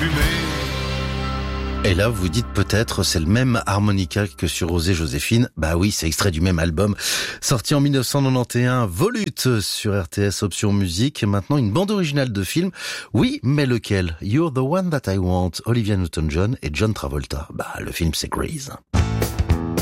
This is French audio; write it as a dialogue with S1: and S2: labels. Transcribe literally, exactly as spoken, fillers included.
S1: fumée.
S2: Et là, vous dites peut-être, c'est le même harmonica que sur Osée Joséphine. Bah oui, c'est extrait du même album. Sorti en dix-neuf cent quatre-vingt-onze, Volute sur R T S Option Musique. Maintenant, une bande originale de film. Oui, mais lequel? You're the One That I Want, Olivia Newton-John et John Travolta. Bah, le film, c'est Grease.